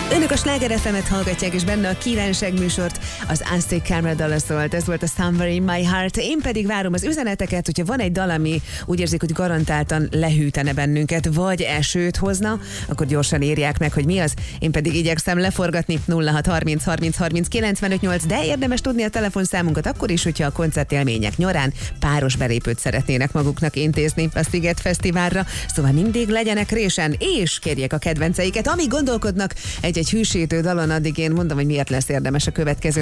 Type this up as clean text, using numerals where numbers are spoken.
Önök a Sláger FM-et hallgatják, és benne a kívánság műsort. Az Aztec Camera dala szólt, ez volt a Somewhere in My Heart. Én pedig várom az üzeneteket, hogyha van egy dal, ami úgy érzik, hogy garantáltan lehűtene bennünket, vagy esőt hozna, akkor gyorsan írják meg, hogy mi az. Én pedig igyekszem leforgatni 0630 30 30 95 8, de érdemes tudni a telefonszámunkat akkor is, hogyha a koncertélmények nyarán páros belépőt szeretnének maguknak intézni a Sziget Fesztiválra. Szóval mindig legyenek résen, és kérjék a kedvenceiket, amíg gondolkodnak egy hűsítő dalon, addig én mondom, hogy miért lesz érdemes a következő